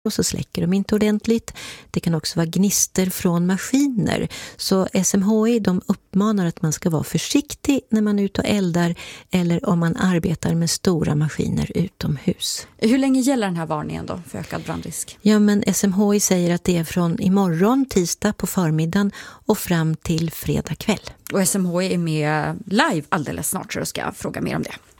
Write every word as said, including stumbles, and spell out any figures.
och så släcker de inte ordentligt. Det kan också vara gnister från maskiner. Så S M H I de uppmanar att man ska vara försiktig när man är ute och eldar eller om man arbetar med stora maskiner utomhus. Hur länge gäller den här varningen då för ökad brandrisk? Ja, men S M H I säger att det är från imorgon, tisdag på förmiddagen och fram till fredag kväll. Och S M H I är med live alldeles snart, så jag ska fråga mer om det.